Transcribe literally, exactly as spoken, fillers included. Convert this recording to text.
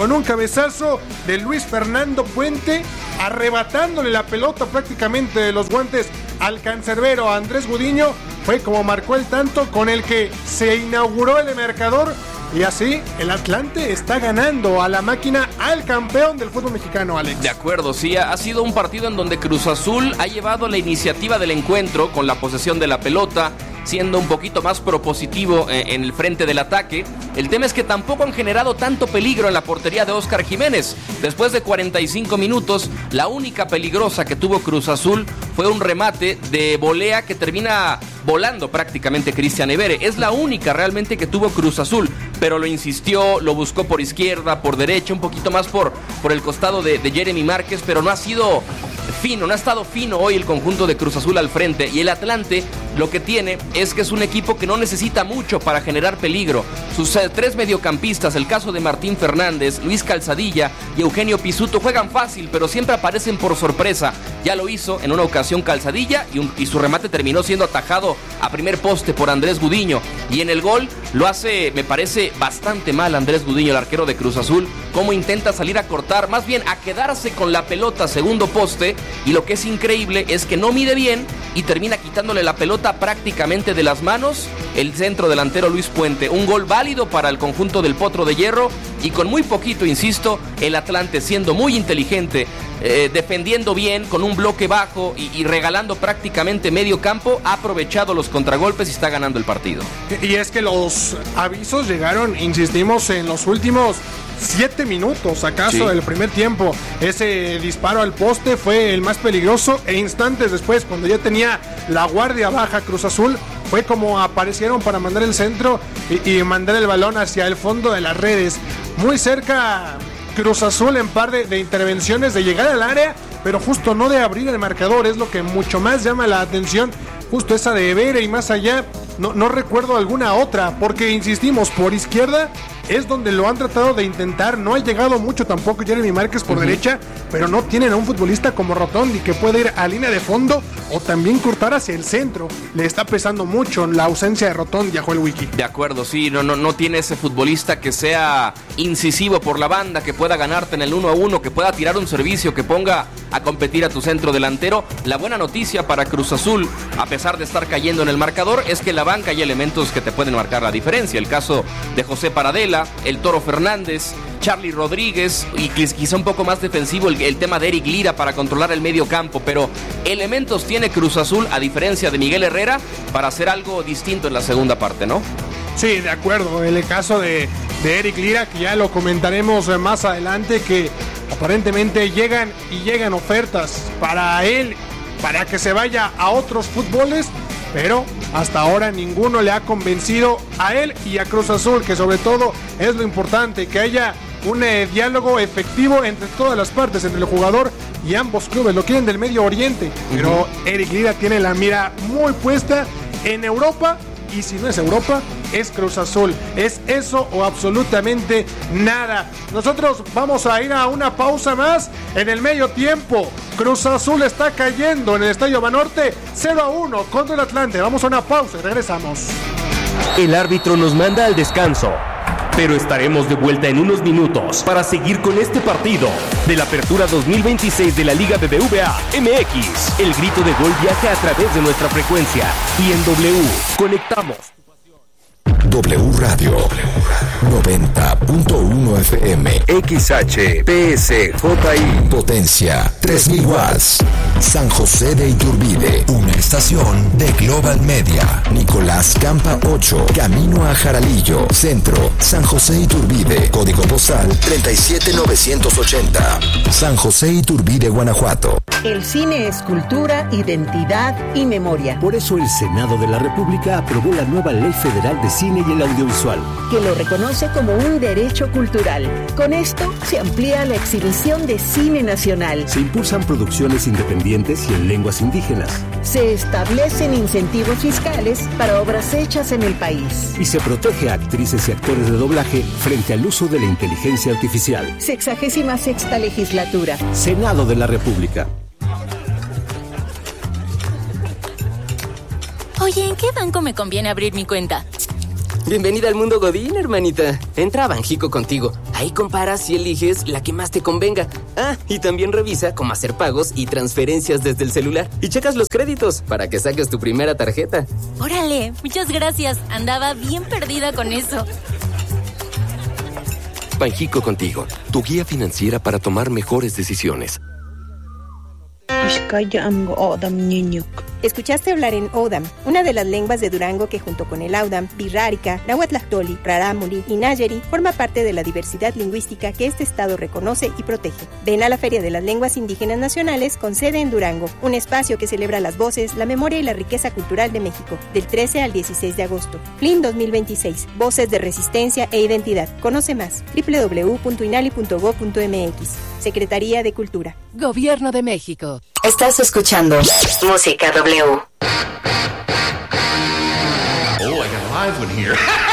con un cabezazo de Luis Fernando Puente, arrebatándole la pelota prácticamente de los guantes al cancerbero Andrés Gudiño. Fue como marcó el tanto con el que se inauguró el marcador. Y así el Atlante está ganando a la máquina, al campeón del fútbol mexicano, Alex. De acuerdo, sí, ha sido un partido en donde Cruz Azul ha llevado la iniciativa del encuentro con la posesión de la pelota, siendo un poquito más propositivo en el frente del ataque. El tema es que tampoco han generado tanto peligro en la portería de Óscar Jiménez. Después de cuarenta y cinco minutos, la única peligrosa que tuvo Cruz Azul fue un remate de volea que termina volando prácticamente Cristian Evere. Es la única realmente que tuvo Cruz Azul, pero lo insistió, lo buscó por izquierda, por derecha, un poquito más por, por el costado de, de Jeremy Márquez, pero no ha sido fino, no ha estado fino hoy el conjunto de Cruz Azul al frente. Y el Atlante lo que tiene es que es un equipo que no necesita mucho para generar peligro. Sus eh, tres mediocampistas, el caso de Martín Fernández, Luis Calzadilla y Eugenio Pizzuto, juegan fácil, pero siempre aparecen por sorpresa. Ya lo hizo en una ocasión Calzadilla y, un, y su remate terminó siendo atajado a primer poste por Andrés Gudiño. Y en el gol lo hace, me parece, bastante mal Andrés Gudiño, el arquero de Cruz Azul, cómo intenta salir a cortar, más bien a quedarse con la pelota segundo poste. Y lo que es increíble es que no mide bien y termina quitándole la pelota prácticamente de las manos el centro delantero Luis Puente. Un gol válido para el conjunto del Potro de Hierro y con muy poquito, insisto, el Atlante siendo muy inteligente, eh, defendiendo bien, con un bloque bajo y, y regalando prácticamente medio campo, ha aprovechado los contragolpes y está ganando el partido. Y es que los avisos llegaron, insistimos, en los últimos siete minutos, acaso, sí, del primer tiempo. Ese disparo al poste fue el más peligroso e instantes después, cuando ya tenía la guardia baja Cruz Azul, fue como aparecieron para mandar el centro y, y mandar el balón hacia el fondo de las redes. Muy cerca Cruz Azul en par de, de intervenciones de llegar al área, pero justo no de abrir el marcador. Es lo que mucho más llama la atención, justo esa de Evere, y más allá no, no recuerdo alguna otra, porque insistimos, por izquierda es donde lo han tratado de intentar. No ha llegado mucho tampoco Jeremy Márquez por uh-huh. derecha, pero no tienen a un futbolista como Rotondi que puede ir a línea de fondo o también cortar hacia el centro. Le está pesando mucho la ausencia de Rotondi a Joel Wiki. De acuerdo, sí, no, no, no tiene ese futbolista que sea incisivo por la banda, que pueda ganarte en el uno a uno, que pueda tirar un servicio, que ponga a competir a tu centro delantero. La buena noticia para Cruz Azul, a pesar de estar cayendo en el marcador, es que en la banca hay elementos que te pueden marcar la diferencia. El caso de José Paradela, el Toro Fernández, Charly Rodríguez, y quizá un poco más defensivo el, el tema de Eric Lira para controlar el medio campo, pero elementos tiene Cruz Azul, a diferencia de Miguel Herrera, para hacer algo distinto en la segunda parte, ¿no? Sí, de acuerdo. En el caso de, de Eric Lira, que ya lo comentaremos más adelante, que aparentemente llegan y llegan ofertas para él, para que se vaya a otros fútboles, pero hasta ahora ninguno le ha convencido a él y a Cruz Azul, que sobre todo es lo importante, que haya un eh, diálogo efectivo entre todas las partes, entre el jugador y ambos clubes. Lo quieren del Medio Oriente, uh-huh. pero Eric Lira tiene la mira muy puesta en Europa, y si no es Europa, es Cruz Azul. Es eso o absolutamente nada. Nosotros vamos a ir a una pausa más en el medio tiempo. Cruz Azul está cayendo en el Estadio Banorte cero a uno contra el Atlante. Vamos a una pausa y regresamos. El árbitro nos manda al descanso, pero estaremos de vuelta en unos minutos para seguir con este partido de la Apertura dos mil veintiséis de la Liga B B V A M X. El grito de gol viaja a través de nuestra frecuencia y en W conectamos. W Radio noventa punto uno F M, X H P S J I, potencia tres mil watts, San José de Iturbide, una estación de Global Media. Nicolás Campa ocho, camino a Jaralillo, centro, San José Iturbide, código postal treinta y siete mil novecientos ochenta, San José Iturbide, Guanajuato. El cine es cultura, identidad y memoria. Por eso el Senado de la República aprobó la nueva Ley Federal de Cine y el Audiovisual, que lo reconoce como un derecho cultural. Con esto se amplía la exhibición de cine nacional. Se impulsan producciones independientes y en lenguas indígenas. Se establecen incentivos fiscales para obras hechas en el país. Y se protege a actrices y actores de doblaje frente al uso de la inteligencia artificial. Sexagésima sexta legislatura. Senado de la República. Oye, ¿en qué banco me conviene abrir mi cuenta? Bienvenida al mundo Godín, hermanita. Entra a Banjico contigo. Ahí comparas y eliges la que más te convenga. Ah, y también revisa cómo hacer pagos y transferencias desde el celular. Y checas los créditos para que saques tu primera tarjeta. Órale, muchas gracias. Andaba bien perdida con eso. Banjico contigo, tu guía financiera para tomar mejores decisiones. Escuchaste hablar en Odam, una de las lenguas de Durango que junto con el Audam, Birrárica, Nahuatlactoli, Rarámuri y Nayeri forma parte de la diversidad lingüística que este estado reconoce y protege. Ven a la Feria de las Lenguas Indígenas Nacionales con sede en Durango, un espacio que celebra las voces, la memoria y la riqueza cultural de México, del trece al dieciséis de agosto. F L I N dos mil veintiséis, Voces de Resistencia e Identidad. Conoce más, doble u doble u doble u punto inali punto gob punto eme equis. Secretaría de Cultura. Gobierno de México. Estás escuchando Música W. Oh, I got a live one here.